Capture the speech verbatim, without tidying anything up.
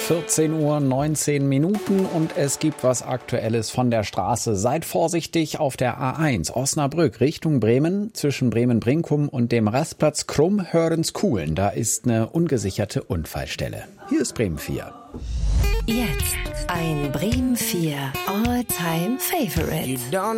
vierzehn Uhr neunzehn Minuten und es gibt was Aktuelles von der Straße. Seid vorsichtig auf der A eins Osnabrück Richtung Bremen. Zwischen Bremen-Brinkum und dem Rastplatz Krumm-Hörens-Kuhlen. Da ist eine ungesicherte Unfallstelle. Hier ist Bremen vier. Jetzt ein Bremen vier All-Time Favorite.